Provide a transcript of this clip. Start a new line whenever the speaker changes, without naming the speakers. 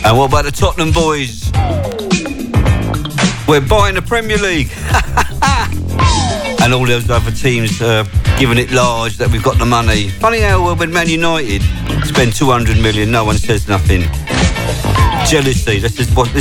And what about the Tottenham boys? We're buying the Premier League. And all those other teams giving it large that we've got the money. Funny how when Man United spend 200 million, no one says nothing. Jealousy. This